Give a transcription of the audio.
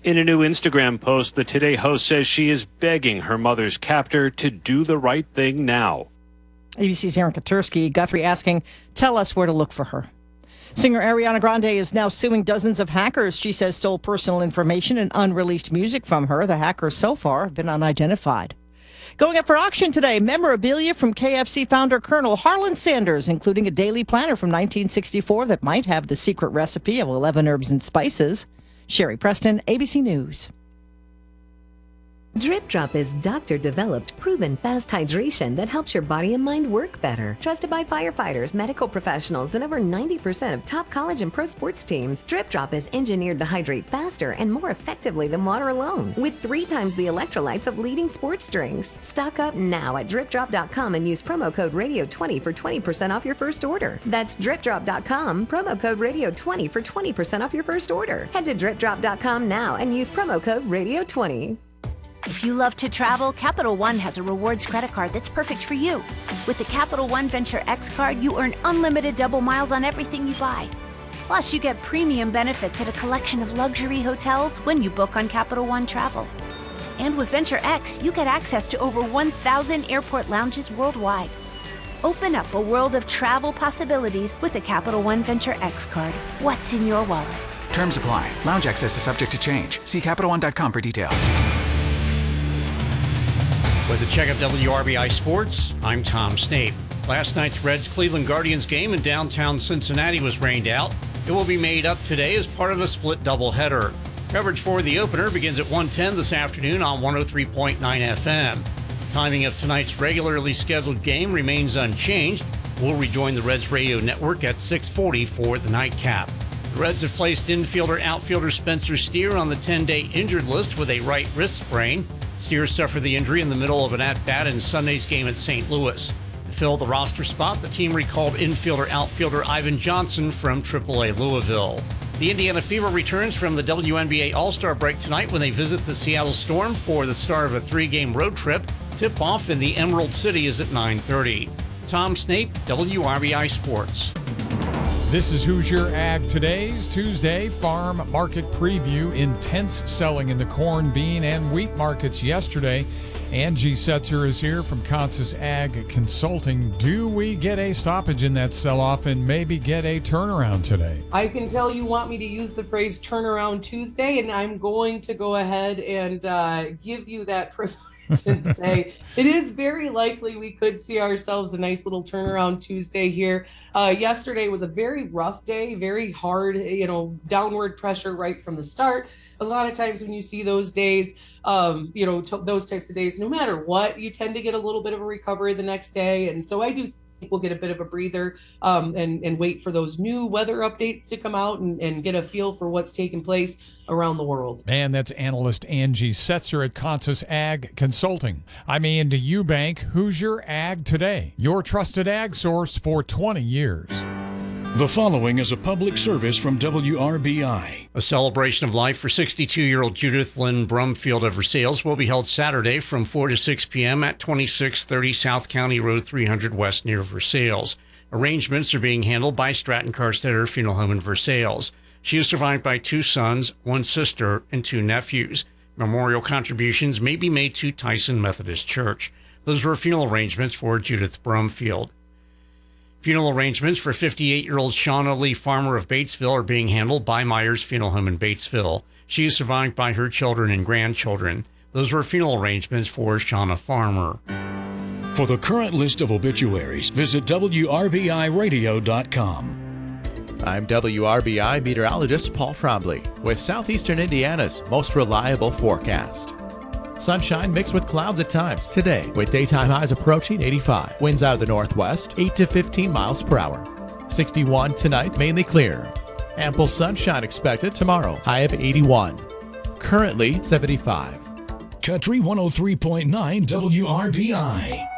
In a new Instagram post, the Today host says she is begging her mother's captor to do the right thing now. ABC's Aaron Katursky, Guthrie asking, tell us where to look for her. Singer Ariana Grande is now suing dozens of hackers she says stole personal information and unreleased music from her. The hackers so far have been unidentified. Going up for auction today, memorabilia from KFC founder Colonel Harlan Sanders, including a daily planner from 1964 that might have the secret recipe of 11 herbs and spices. Sherry Preston, ABC News. Drip Drop is doctor-developed, proven fast hydration that helps your body and mind work better. Trusted by firefighters, medical professionals, and over 90% of top college and pro sports teams, Drip Drop is engineered to hydrate faster and more effectively than water alone, with 3 times the electrolytes of leading sports drinks. Stock up now at DripDrop.com and use promo code Radio20 for 20% off your first order. That's DripDrop.com, promo code Radio20 for 20% off your first order. Head to DripDrop.com now and use promo code Radio20. If you love to travel, Capital One has a rewards credit card that's perfect for you. With the Capital One Venture X card, you earn unlimited double miles on everything you buy. Plus, you get premium benefits at a collection of luxury hotels when you book on Capital One Travel. And with Venture X, you get access to over 1,000 airport lounges worldwide. Open up a world of travel possibilities with the Capital One Venture X card. What's in your wallet? Terms apply. Lounge access is subject to change. See CapitalOne.com for details. With a check of WRBI Sports, I'm Tom Snape. Last night's Reds-Cleveland Guardians game in downtown Cincinnati was rained out. It will be made up today as part of a split doubleheader. Coverage for the opener begins at 1:10 this afternoon on 103.9 FM. Timing of tonight's regularly scheduled game remains unchanged. We'll rejoin the Reds radio network at 6:40 for the nightcap. The Reds have placed infielder-outfielder Spencer Steer on the 10-day injured list with a right wrist sprain. Steer suffered the injury in the middle of an at-bat in Sunday's game at St. Louis. To fill the roster spot, the team recalled infielder-outfielder Ivan Johnson from AAA Louisville. The Indiana Fever returns from the WNBA All-Star break tonight when they visit the Seattle Storm for the start of a 3-game road trip. Tip-off in the Emerald City is at 9:30. Tom Snape, WRBI Sports. This is Hoosier Ag Today's Tuesday Farm Market Preview. Intense selling in the corn, bean, and wheat markets yesterday. Angie Setzer is here from Consus Ag Consulting. Do we get a stoppage in that sell-off and maybe get a turnaround today? I can tell you want me to use the phrase turnaround Tuesday, and I'm going to go ahead and give you that privilege and say it is very likely we could see ourselves a nice little turnaround Tuesday here. Yesterday was a very rough day, very hard, downward pressure right from the start. A lot of times when you see those days, those types of days, no matter what, you tend to get a little bit of a recovery the next day. And so I do think we'll get a bit of a breather and wait for those new weather updates to come out and get a feel for what's taking place around the world. And that's analyst Angie Setzer at Consus Ag Consulting. I'm Andy Eubank, Hoosier Ag Today, your trusted ag source for 20 years. The following is a public service from WRBI. A celebration of life for 62-year-old Judith Lynn Brumfield of Versailles will be held Saturday from 4 to 6 p.m. at 2630 South County Road 300 West near Versailles. Arrangements are being handled by Stratton Carstetter Funeral Home in Versailles. She is survived by 2 sons, 1 sister, and 2 nephews. Memorial contributions may be made to Tyson Methodist Church. Those were funeral arrangements for Judith Brumfield. Funeral arrangements for 58-year-old Shauna Lee Farmer of Batesville are being handled by Myers Funeral Home in Batesville. She is survived by her children and grandchildren. Those were funeral arrangements for Shauna Farmer. For the current list of obituaries, visit WRBIRadio.com. I'm WRBI meteorologist Paul Trombley with Southeastern Indiana's most reliable forecast. Sunshine mixed with clouds at times today, with daytime highs approaching 85. Winds out of the northwest, 8 to 15 miles per hour. 61 tonight, mainly clear. Ample sunshine expected tomorrow, high of 81. Currently 75. Country 103.9 WRBI.